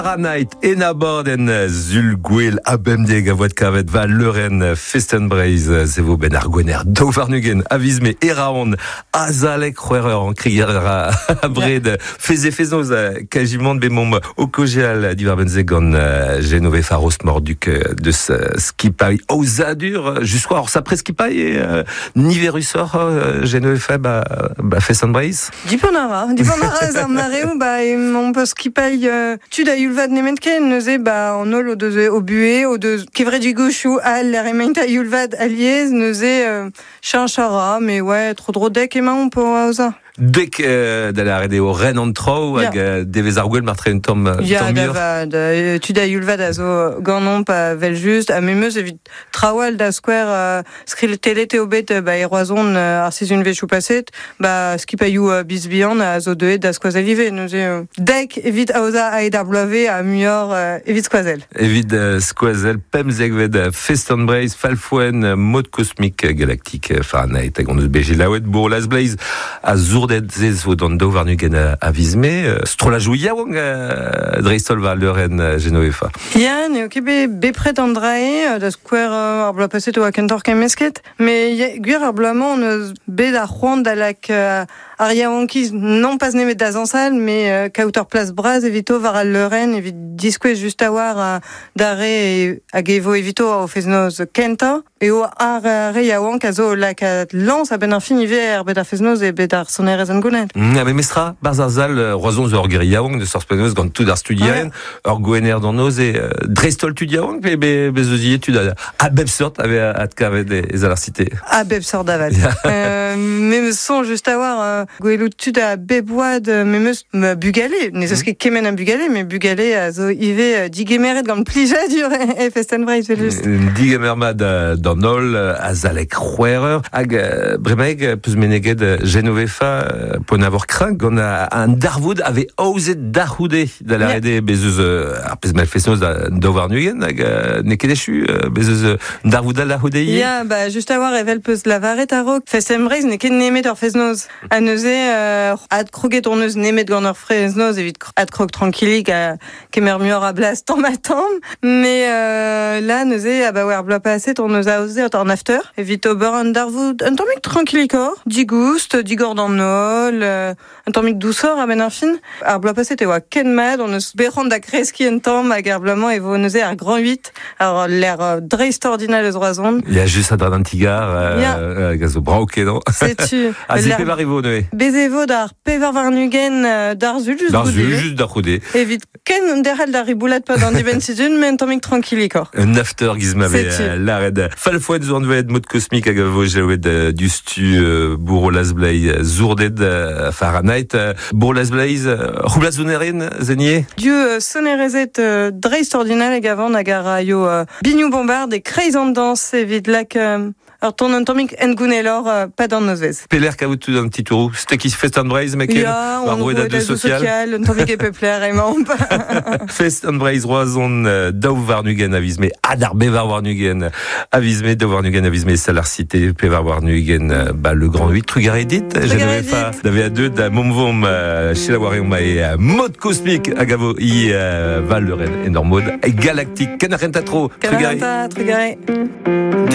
Night en abord en Zulgwil a bemdeg a voad kavet va leuren Festenbreiz zevo ben ar gwener Dauvarnugen a vizme eraon a zalek c'hwereur an kriger a bred feznoz kajimant bemom o kojeal divar benzeg an genove faros morduk deus skipai o zadur jusqu'à or sa preskipai niverusor genove fa ba Festenbreiz Diponara za mareo on peut skipai tu da yulvad nementken neuze on ol o bue o de kevred gauchou al la rementa yulvad aliez neuze chanchara mais ouais trop drodek et on peut osa Dek da rede o ren an trao hag devez ar gwell martre un tom da tu da yulvad a zo ganon pa vel just a memeus evit trawal da square skril telet eo bet e roazon ar sizun vechou paset skipayou bisbian a zo deet da skoaz alive neuze dek evit a oza a ed ar bloave a muior evit skoazel pemzeg ved Festenbreiz falfoen mod kosmik galaktik Fahrenheit hag on eus bege laouet bour las blaze a zourdet zez vo d'an Dauvarnugen a vizme strolajou yaouang dreistol va leuren Genovefa. Ya, ne oke bepret an drae da square ar bla paset o akentor kemesket, me gwir ar blaman on eus bet ar c'hoant da lak ar yaouankiz non pas nemet da zansal, me kaouter plas braz evito var al leuren evit diskouez just a war dare hag evo evito o feznoz kenta e o ar re yaouank a zo lak lans a ben ar fin iver bet ar feznoz e bet ar sonerez an gonet. Me mestra barzazal roazon zo ur geri yaouank de sorspenoz gant tout ar studien ur goener d'an noz e dreistol tud yaouank bezozie tud a bep sort ave at kavet ez al ar cite. A bep sort d'avad. Me me son just a war goelout tud a beboad me bugale, ne eus ket kemen a bugale, me bugale a zo ive digemeret gant plijadur e Festenbreiz just. Digemermad d'an ol a zalek c'hwereur hag bremeg peus meneget Genovefa pon avor krank gant an darvoud ave aouzet darvoude da la rede bezeus ar pez malfesnoz Dauvarnugen hag ne ket echu bezeus darvouda la houdei. Ya, just a war evel peus lavaret a rok Festenbreiz ne ket nemet ur feznoz a neuze ad kroget ur neus nemet gant ur feznoz evit ad krog tranquillik a kemer muior a blaz tamm me la neuze ar bla paset ur neus a oze an after evit ober an darvoud un tammik tranquillikor digoust digor d'an ol un tammik douceur a ben ar fin ar bla paset e oa ken mad on eus berrand da kreski un tamm hag ar blaman evo neuze ar grand 8 alors l'air dreist ordinal eus roazon. Il y a juste adra d'an tigar gaz o brao ket non. Setu. A ze pevar evo neue. Bezevo d'ar Pevarvarnugen d'ar zul just d'ar roude. Evit ken derhal d'ar riboulat pa d'an diben sizun men tammik tranquillikor. Un after gizmave lared. Falfoet zo an veet mod kosmik hag vo jaouet dustu bourro las blei zourdet Fahrenheit bourro las blei roublat zonerin zenie. Dieu sonerezet dreist ordinal hag avant hag ar raio bignou bombard e kreiz an dans evit lak ar ton un tammik engounelor pa d'an nozvez. Peler kaout tout un petit tour. Stekis Festenbreiz meken on voit da social un tammik e pepler emaomp. Festenbreiz roazon Dauvarnugen a vizme adar Pevarvarnugen a vizme Dauvarnugen a vizme salar cité Pevarvarnugen le grand 8 trugare dit Genovefa d'ave a deux da momvom chilawareom e mod kosmik hag avo i val leuren enorm mod galaktik kanarenta tro trugare